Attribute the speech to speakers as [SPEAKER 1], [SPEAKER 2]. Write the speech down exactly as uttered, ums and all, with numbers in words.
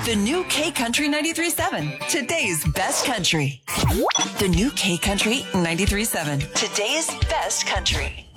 [SPEAKER 1] The new K Country ninety-three point seven, today's best country. The new K Country ninety-three point seven, today's best country.